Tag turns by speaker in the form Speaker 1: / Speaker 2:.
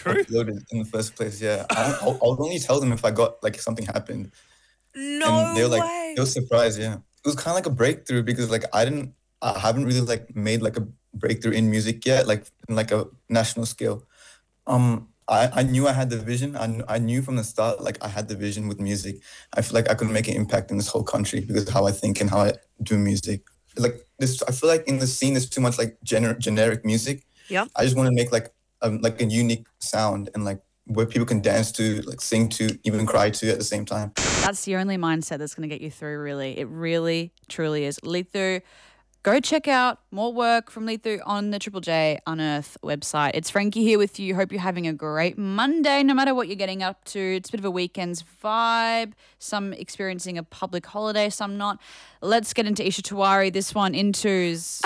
Speaker 1: true?
Speaker 2: uploaded in the first place. Yeah, I would only tell them if I got like something happened, and
Speaker 1: No
Speaker 2: they
Speaker 1: way.
Speaker 2: were surprised. Yeah, it was kind of like a breakthrough because like I haven't really like made like a breakthrough in music yet, like in like a national scale. I knew I had the vision. I knew from the start, like I had the vision with music. I feel like I could make an impact in this whole country because of how I think and how I do music. Like this, I feel like in the scene there's too much like generic music.
Speaker 1: Yep.
Speaker 2: I just want to make like a unique sound and like where people can dance to, like sing to, even cry to at the same time.
Speaker 3: That's the only mindset that's going to get you through, really. It really, truly is. Lethu, go check out more work from Lethu on the Triple J Unearth website. It's Frankie here with you. Hope you're having a great Monday, no matter what you're getting up to. It's a bit of a weekend's vibe. Some experiencing a public holiday, some not. Let's get into Isha Tawari. This one in twos.